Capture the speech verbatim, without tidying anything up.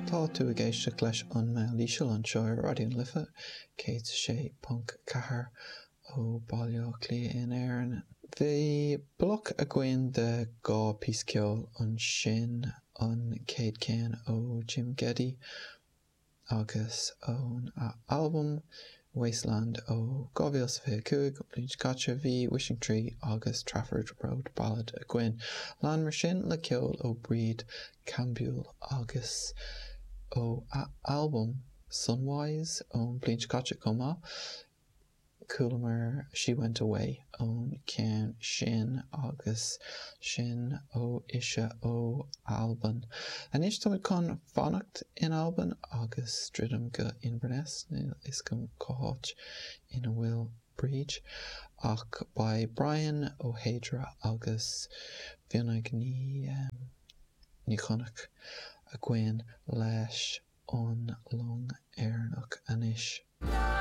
Tá tú a géisteach leis an meáilíseal an seo ar Raidió Lifa cé sé punt ceathair ó Baile Átha in Éireann. Bhí bloc a gcuin de gá písceol an sin an céad céan ó Jim Geddy agus ón album Wasteland ó two thousand twenty-two Blinch Gotcha bhí Wishing Tree agus Trafford Road Ballad a gcuin. Lán mar sin le ceol ó Bríd Cambuel agus ó album Sunwise ón Blinch Gotcha comá Coolmer She Went Away ón cean sin agus sin ó isise ó Alban. Anis tá chun fannacht in Alban agus stridum go Inverness is go cóáit ina bhfuil bríd ach by Brian O'Hadra agus bhíonnig ní um, ní chonach a gcuin leis an long éireannach anis.